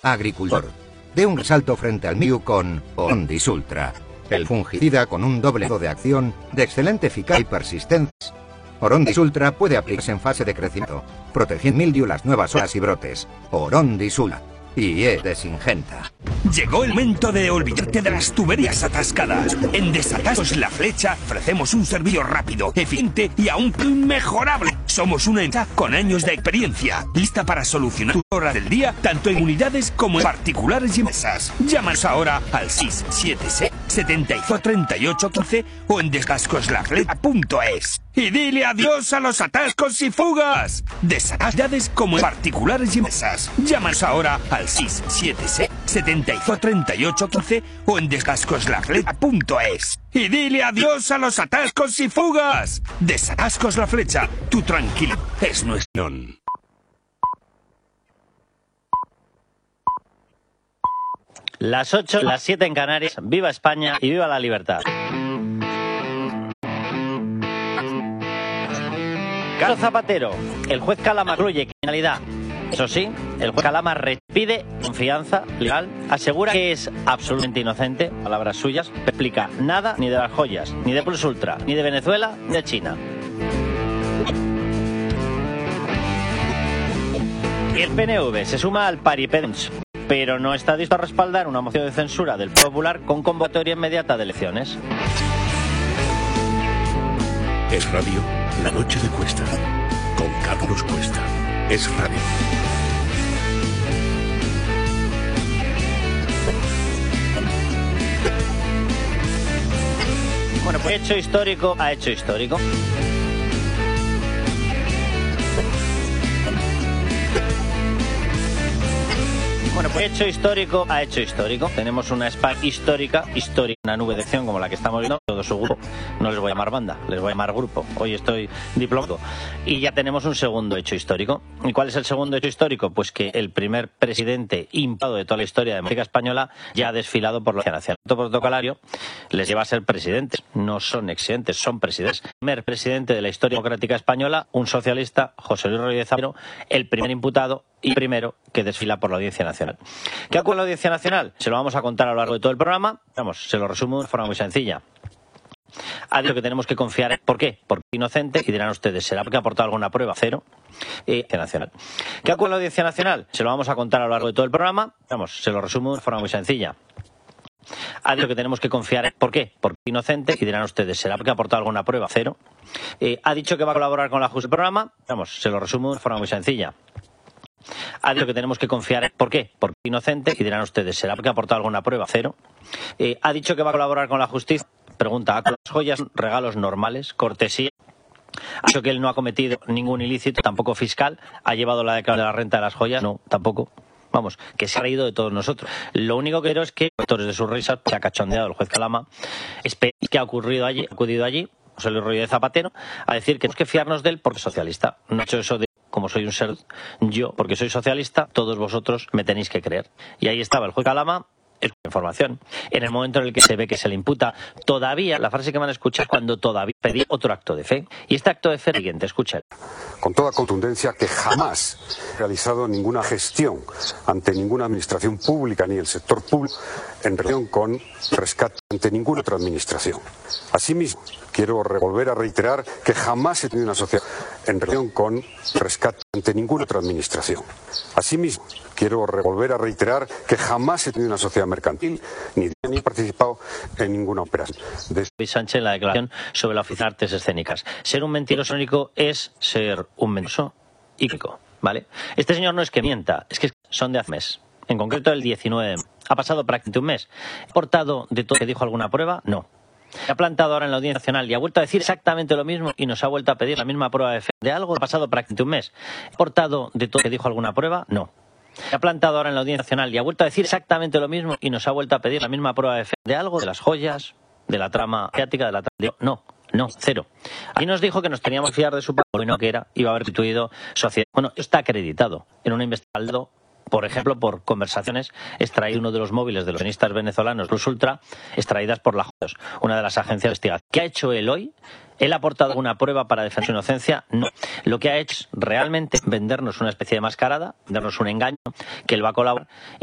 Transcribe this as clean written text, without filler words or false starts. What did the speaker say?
Agricultor. De un salto frente al Miu con Orondis Ultra. El fungicida con un doble de acción, de excelente eficacia y persistencia. Orondis Ultra puede aplicarse en fase de crecimiento, protegiendo mildiu las nuevas hojas y brotes. Orondis Ultra. Y es de Singenta. Llegó el momento de olvidarte de las tuberías atascadas. En Desatascos La Flecha ofrecemos un servicio rápido, eficiente y aún inmejorable. Somos una empresa con años de experiencia, lista para solucionar tus horas del día, tanto en unidades como en particulares y empresas. Llámanos ahora al 676 75 15 o en desatascoslaflecha.es. Y dile adiós a los atascos y fugas. Desatascos como en particulares y empresas. Llámanos ahora al 676 75 15 o en desatascoslaflecha.es. Y dile adiós a los atascos y fugas. Desatascos La Flecha, tu tranquilo es nuestro. Las 8, las 7 en Canarias. Viva España y viva la libertad. Carlos Zapatero, el juez Calama concluye criminalidad. Eso sí, el juez Calama pide confianza legal, asegura que es absolutamente inocente, palabras suyas, no explica nada ni de las joyas, ni de Plus Ultra, ni de Venezuela, ni de China. Y el PNV se suma al paripénch, pero no está dispuesto a respaldar una moción de censura del Popular con convocatoria inmediata de elecciones. Es radio, la noche de Cuesta, con Carlos Cuesta. Es radio. Bueno, pues hecho histórico ha hecho histórico. Bueno, pues hecho histórico ha hecho histórico. Tenemos una España histórica, una nube de acción como la que estamos viendo. Todo su grupo. No les voy a llamar banda, les voy a llamar grupo. Hoy estoy diplomático. Y ya tenemos un segundo hecho histórico. ¿Y cuál es el segundo hecho histórico? Pues que el primer presidente imputado de toda la historia de la democracia española ya ha desfilado por la Audiencia Nacional. El protocolario les lleva a ser presidentes. No son expresidentes, son presidentes. El primer presidente de la historia democrática española, un socialista, José Luis Rodríguez Zapatero, el primer imputado y primero que desfila por la Audiencia Nacional. ¿Qué ocurre en la Audiencia Nacional? Se lo vamos a contar a lo largo de todo el programa. Vamos, se lo resumo de forma muy sencilla. Ha dicho que tenemos que confiar. ¿Por qué? Porque es inocente. Y dirán ustedes, ¿será porque ha aportado alguna prueba? Cero. Nacional. ¿Qué ocurre en la Audiencia Nacional? Se lo vamos a contar a lo largo de todo el programa. Vamos, se lo resumo de forma muy sencilla. Ha dicho que tenemos que confiar. ¿Por qué? Porque es inocente. Y dirán ustedes, ¿será porque ha aportado alguna prueba? Cero. Ha dicho que va a colaborar con la justicia del programa. Vamos, se lo resumo de forma muy sencilla. Ha dicho que tenemos que confiar. ¿Por qué? Porque es inocente. Y dirán ustedes, ¿será porque ha aportado alguna prueba? Cero. Ha dicho que va a colaborar con la justicia. Pregunta, ¿ha las joyas regalos normales, cortesía? Ha dicho que él no ha cometido ningún ilícito, tampoco fiscal. ¿Ha llevado la declaración de la renta de las joyas? No, tampoco. Vamos, que se ha reído de todos nosotros. Lo único que quiero es que, autores de sus risas, se ha cachondeado el juez Calama. ¿Qué ha acudido allí, José Luis Rodríguez Zapatero, a decir que tenemos que fiarnos de él porque es socialista. No ha hecho eso de, como soy un ser yo, porque soy socialista, todos vosotros me tenéis que creer. Y ahí estaba el juez Calama. Es información. En el momento en el que se ve que se le imputa, todavía, la frase que van a escuchar, cuando todavía pedí otro acto de fe. Y este acto de fe es el siguiente, escuchen. Con toda contundencia que jamás he realizado ninguna gestión ante ninguna administración pública ni el sector público en relación con rescate ante ninguna otra administración. Asimismo, quiero volver a reiterar que jamás he tenido una sociedad en relación con rescate ante ninguna otra administración. Asimismo, quiero volver a reiterar que jamás he tenido una sociedad mercantil ni he participado en ninguna operación. Luis Sánchez en la declaración sobre la Oficina de Artes Escénicas. Ser un mentiroso único es ser un mentiroso íquico, ¿vale? Este señor no es que mienta, es que son de hace mes. En concreto el 19. Ha pasado prácticamente un mes. ¿Ha aportado de todo que dijo alguna prueba? No. Se ha plantado ahora en la Audiencia Nacional y ha vuelto a decir exactamente lo mismo y nos ha vuelto a pedir la misma prueba de fe de algo. Ha pasado prácticamente un mes. ¿Ha aportado de todo que dijo alguna prueba? No. Se ha plantado ahora en la Audiencia Nacional y ha vuelto a decir exactamente lo mismo y nos ha vuelto a pedir la misma prueba de fe de algo, de las joyas, de la trama mediática, de la trama... No, cero. Aquí nos dijo que nos teníamos que fiar de su padre, no que era, iba a haber constituido sociedad. Bueno, está acreditado en una investigación, por ejemplo, por conversaciones extraído uno de los móviles de los accionistas venezolanos Plus Ultra, extraídas por la JOS, una de las agencias de investigación. ¿Qué ha hecho él hoy? ¿Él ha aportado alguna prueba para defender su inocencia? No. Lo que ha hecho es realmente vendernos una especie de mascarada, vendernos un engaño, que él va a colaborar.